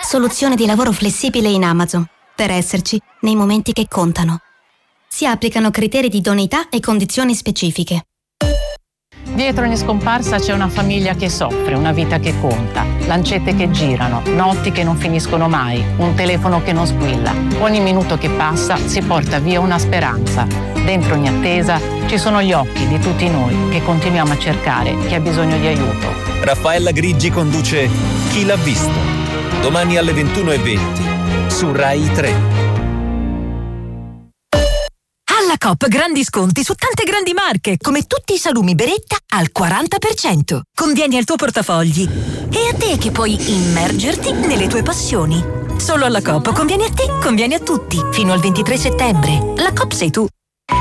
Soluzione di lavoro flessibile in Amazon, per esserci nei momenti che contano. Si applicano criteri di idoneità e condizioni specifiche. Dietro ogni scomparsa c'è una famiglia che soffre, una vita che conta, lancette che girano, notti che non finiscono mai, un telefono che non squilla. Ogni minuto che passa si porta via una speranza. Dentro ogni attesa ci sono gli occhi di tutti noi che continuiamo a cercare chi ha bisogno di aiuto. Raffaella Griggi conduce Chi l'ha visto? Domani alle 21:20 su Rai 3. Alla Coop grandi sconti su tante grandi marche, come tutti i salumi Beretta al 40%. Convieni al tuo portafogli. E a te che puoi immergerti nelle tue passioni. Solo alla Coop conviene a te, conviene a tutti. Fino al 23 settembre. La Coop sei tu.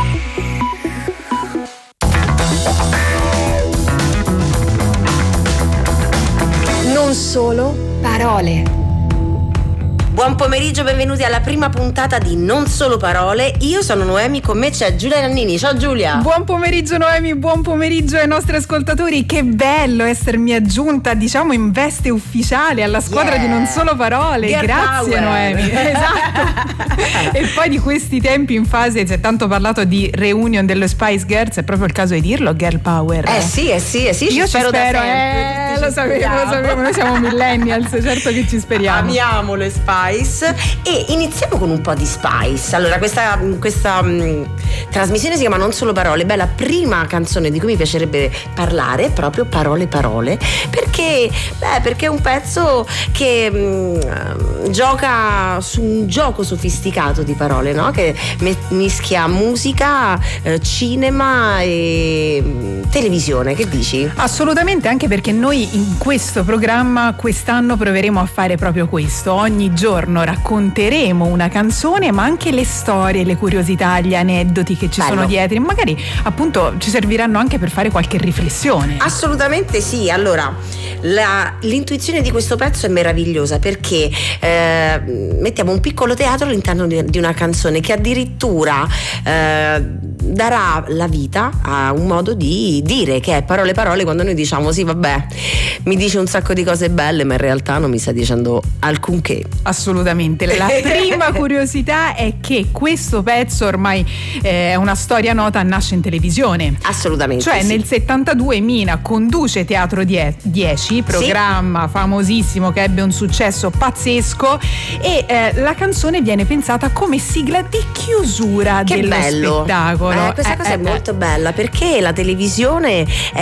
Non solo parole. Buon pomeriggio, benvenuti alla prima puntata di Non Solo Parole. Io sono Noemi, con me c'è Giulia Nannini. Ciao Giulia. Buon pomeriggio Noemi, buon pomeriggio ai nostri ascoltatori. Che bello essermi aggiunta, diciamo, in veste ufficiale alla squadra di Non Solo Parole. Girl Grazie power. Noemi. Esatto. E poi di questi tempi in fase si è tanto parlato di reunion dello Spice Girls, è proprio il caso di dirlo, girl power. Sì, Io ci spero da sempre, lo sapevo, noi siamo millennials, certo che ci speriamo. Amiamo le Spice e iniziamo con un po' di Spice. Allora, questa trasmissione si chiama Non Solo Parole. Beh, la prima canzone di cui mi piacerebbe parlare è proprio Parole Parole, perché è un pezzo che gioca su un gioco sofisticato di parole, no? Che mischia musica, cinema e televisione. Che dici? Assolutamente, anche perché noi in questo programma quest'anno proveremo a fare proprio questo. Ogni giorno racconteremo una canzone, ma anche le storie, le curiosità, gli aneddoti che ci sono dietro, e magari appunto ci serviranno anche per fare qualche riflessione. Assolutamente sì. Allora, l'intuizione di questo pezzo è meravigliosa, perché mettiamo un piccolo teatro all'interno di una canzone che addirittura darà la vita a un modo di dire, che è parole parole, quando noi diciamo sì vabbè, mi dice un sacco di cose belle, ma in realtà non mi sta dicendo alcunché. Assolutamente. La prima curiosità è che questo pezzo ormai è una storia nota, nasce in televisione. Assolutamente. Cioè sì. Nel 72 Mina conduce Teatro 10, programma famosissimo che ebbe un successo pazzesco, e la canzone viene pensata come sigla di chiusura dello spettacolo. Questa cosa è molto bella, perché la televisione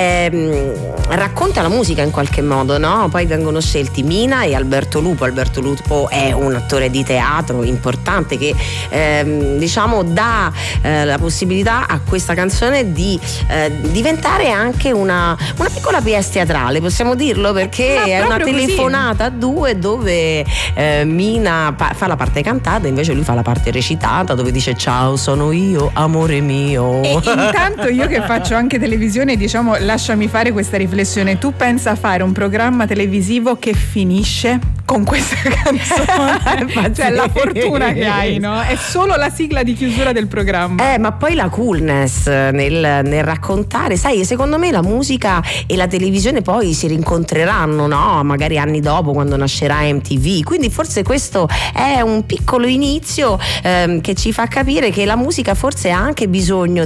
racconta la musica in qualche modo, no? Poi vengono scelti Mina e Alberto Lupo. Alberto Lupo è un attore di teatro importante che diciamo dà la possibilità a questa canzone di diventare anche una piccola pièce teatrale, possiamo dirlo, perché è una telefonata a due dove Mina fa la parte cantata, invece lui fa la parte recitata, dove dice ciao sono io amore mio. E intanto io che faccio anche televisione, diciamo, lasciami fare questa riflessione: tu pensa a fare un programma televisivo che finisce con questa canzone? Cioè la fortuna che hai, no? È solo la sigla di chiusura del programma. Ma poi la coolness nel raccontare, sai, secondo me la musica e la televisione poi si rincontreranno, no? Magari anni dopo, quando nascerà MTV, quindi forse questo è un piccolo inizio che ci fa capire che la musica forse ha anche bisogno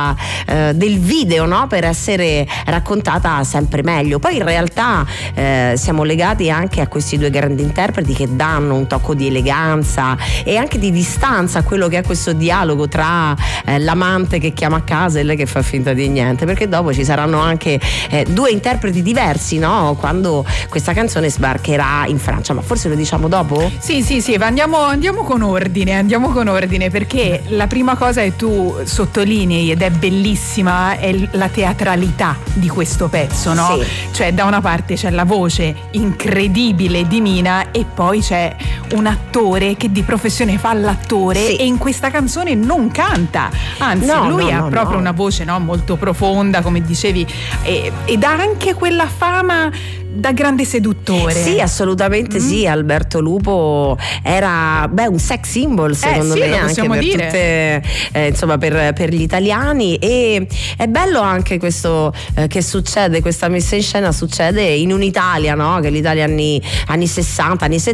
del video, no? Per essere raccontata sempre meglio. Poi in realtà siamo legati anche a questi due grandi interpreti che danno un tocco di eleganza e anche di distanza a quello che è questo dialogo tra l'amante che chiama a casa e lei che fa finta di niente, perché dopo ci saranno anche due interpreti diversi, no? Quando questa canzone sbarcherà in Francia. Ma forse lo diciamo dopo? Sì, andiamo con ordine, perché la prima cosa che tu sottolinei, ed è bellissima, è la teatralità di questo pezzo, no? Sì. Cioè da una parte c'è la voce incredibile di Mina e poi c'è un attore che di professione fa l'attore, sì. E in questa canzone non canta, anzi lui ha proprio una voce, no, molto profonda, come dicevi, ed ha anche quella fama da grande seduttore. Sì, assolutamente sì. Alberto Lupo era un sex symbol, secondo me, anche per tutte, insomma, per gli italiani. E è bello anche questo che succede, questa messa in scena succede in un'Italia, no? Che l'Italia anni 60, anni 70